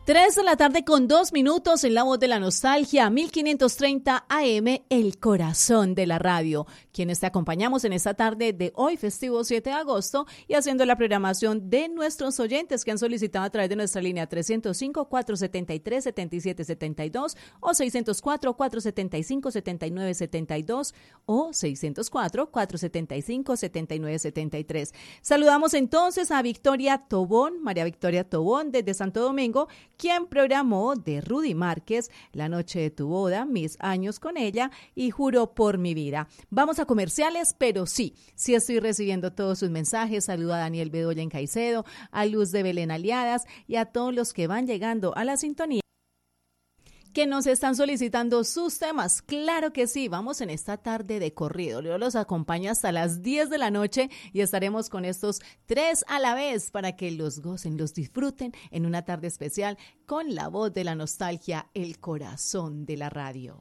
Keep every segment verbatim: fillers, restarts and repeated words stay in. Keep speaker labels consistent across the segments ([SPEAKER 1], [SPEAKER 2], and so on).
[SPEAKER 1] Tres de la tarde con dos minutos en La Voz de la Nostalgia, mil quinientos treinta A M, el corazón de la radio. Quienes te acompañamos en esta tarde de hoy, festivo siete de agosto, y haciendo la programación de nuestros oyentes que han solicitado a través de nuestra línea trescientos cinco, cuatrocientos setenta y tres, setenta y siete setenta y dos o seiscientos cuatro, cuatrocientos setenta y cinco, setenta y nueve setenta y dos o seiscientos cuatro, cuatrocientos setenta y cinco, setenta y nueve setenta y tres. Saludamos entonces a Victoria Tobón, María Victoria Tobón desde Santo Domingo, quien programó de Rudy Márquez La noche de tu boda, Mis años con ella y Juro por mi vida. Vamos a comerciales, pero sí, sí estoy recibiendo todos sus mensajes. Saludo a Daniel Bedoya en Caicedo, a Luz de Belén Aliadas y a todos los que van llegando a la sintonía, que nos están solicitando sus temas. Claro que sí, vamos en esta tarde de corrido. Yo los acompaño hasta las diez de la noche y estaremos con estos tres a la vez para que los gocen, los disfruten en una tarde especial con La Voz de la Nostalgia, el corazón de la radio.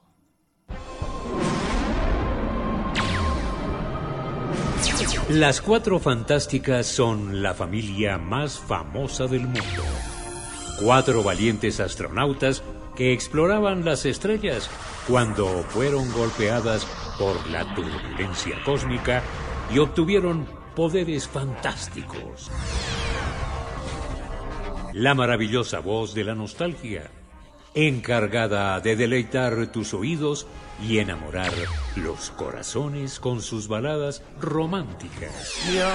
[SPEAKER 2] Las Cuatro Fantásticas son la familia más famosa del mundo. Cuatro valientes astronautas que exploraban las estrellas cuando fueron golpeadas por la turbulencia cósmica y obtuvieron poderes fantásticos. La maravillosa voz de la nostalgia, encargada de deleitar tus oídos y enamorar los corazones con sus baladas románticas.